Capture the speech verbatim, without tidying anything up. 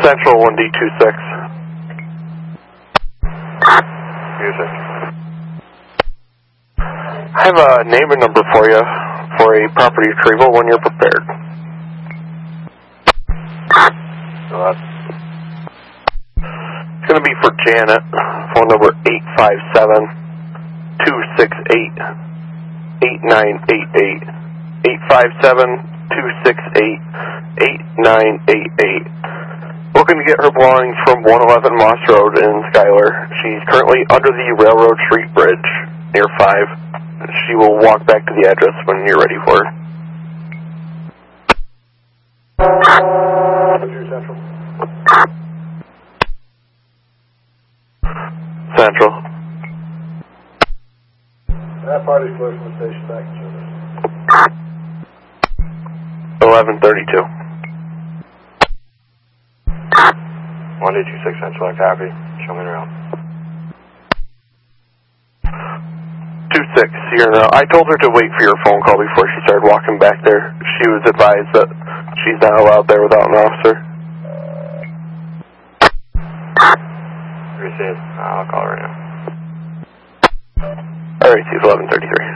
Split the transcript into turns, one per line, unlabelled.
Central one D two six.
Music.
I have a name and number for you for a property retrieval when you're prepared.
So that's
It's going to be for Janet. Phone number eight five seven, two six eight, eight nine eight eight. eight five seven, two six eight, eight nine eight eight. Looking to get her belongings from one eleven Moss Road in Schuyler. She's currently under the Railroad Street Bridge near five. She will walk back to the address when you're ready for her.
Central.
Central.
That party's clear from the station back in service.
eleven thirty-two.
one D two six Central, copy. Show me around.
two six, here now. I told her to wait for your phone call before she started walking back there. She was advised that she's not allowed there without an officer.
Receive. I'll call her right now.
Alright, she's eleven thirty-three.